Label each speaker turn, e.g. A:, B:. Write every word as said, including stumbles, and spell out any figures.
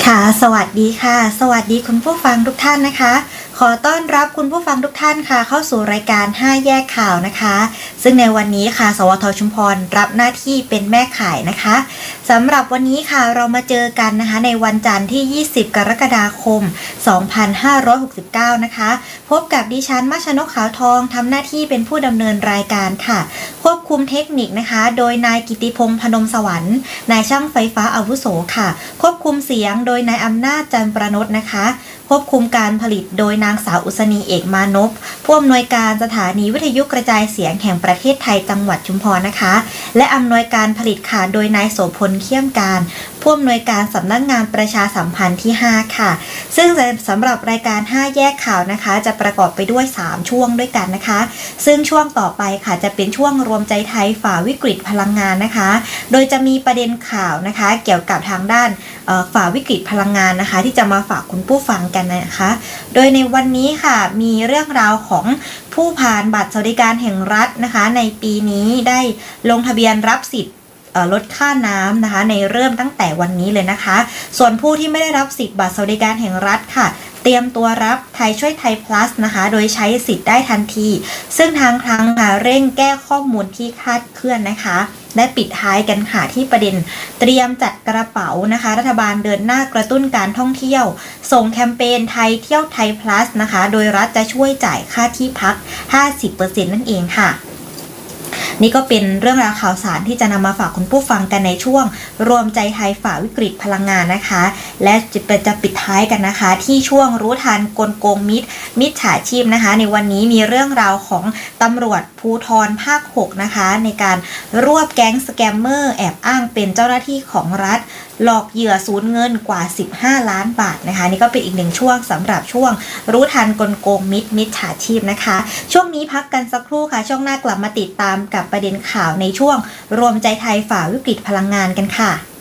A: ค่ะสวัสดีค่ะสวัสดีคุณผู้ฟังทุกท่านนะคะขอต้อนรับคุณผู้ฟังทุกท่านค่ะเข้าสู่รายการห้าแยกข่าวนะคะซึ่งในวันนี้ค่ะสวทชุมพรรับหน้าที่เป็นแม่ข่ายนะคะสำหรับวันนี้ค่ะเรามาเจอกันนะคะในวันจันทร์ที่ยี่สิบกรกฎาคมสองพันห้าร้อยหกสิบเก้านะคะพบกับดิฉันมัชนกขาวทองทำหน้าที่เป็นผู้ดำเนินรายการค่ะควบคุมเทคนิคนะคะโดยนายกิติพงษ์พนมสวรรค์นายช่างไฟฟ้าอาวุโสค่ะควบคุมเสียงโดยนายอำนาจจันทร์ประนดนะคะควบคุมการผลิตโดยนางสาวอุศนีเอกมานพผู้อำนวยการสถานีวิทยุกระจายเสียงแห่งประเทศไทยจังหวัดชุมพรนะคะและอำนวยการผลิตค่ะโดยนายโสพลเขี้ยมการผู้อำนวยการสำนักงานประชาสัมพันธ์ที่ห้าค่ะซึ่งสำหรับรายการห้าแยกข่าวนะคะจะประกอบไปด้วยสามช่วงด้วยกันนะคะซึ่งช่วงต่อไปค่ะจะเป็นช่วงรวมใจไทยฝ่าวิกฤตพลังงานนะคะโดยจะมีประเด็นข่าวนะคะเกี่ยวกับทางด้านฝ่าวิกฤตพลังงานนะคะที่จะมาฝากคุณผู้ฟังกันนะคะโดยในวันนี้ค่ะมีเรื่องราวของผู้ผ่านบัตรสวัสดิการแห่งรัฐนะคะในปีนี้ได้ลงทะเบียนรับสิทธิ์ลดค่าน้ำนะคะในเริ่มตั้งแต่วันนี้เลยนะคะส่วนผู้ที่ไม่ได้รับสิทธิ์บัตรสวัสดิการแห่งรัฐค่ะเตรียมตัวรับไทยช่วยไทย plus นะคะโดยใช้สิทธิ์ได้ทันทีซึ่งทางครั้งค่ะเร่งแก้ข้อมูลที่คลาดเคลื่อนนะคะและปิดท้ายกันค่ะที่ประเด็นเตรียมจัดกระเป๋านะคะรัฐบาลเดินหน้ากระตุ้นการท่องเที่ยวส่งแคมเปญไทยเที่ยวไทย plus นะคะโดยรัฐจะช่วยจ่ายค่าที่พัก ห้าสิบเปอร์เซ็นต์ นั่นเองค่ะนี่ก็เป็นเรื่องราวข่าวสารที่จะนำมาฝากคุณผู้ฟังกันในช่วงรวมใจไทยฝ่าวิกฤตพลังงานนะคะและจะจะปิดท้ายกันนะคะที่ช่วงรู้ทันกลโกงมิตรมิจฉาชีพนะคะในวันนี้มีเรื่องราวของตำรวจภูธรภาคหกนะคะในการรวบแก๊งสแกมเมอร์แอบอ้างเป็นเจ้าหน้าที่ของรัฐหลอกเหยื่อสูญเงินกว่าสิบห้าล้านบาทนะคะนี่ก็เป็นอีกหนึ่งช่วงสำหรับช่วงรู้ทันกลโกงมิตรมิจฉาชีพนะคะช่วงนี้พักกันสักครู่ค่ะช่วงหน้ากลับมาติดตามกับประเด็นข่าวในช่วงรวมใจไทยฝ่าวิกฤตพลังงานกันค่ะ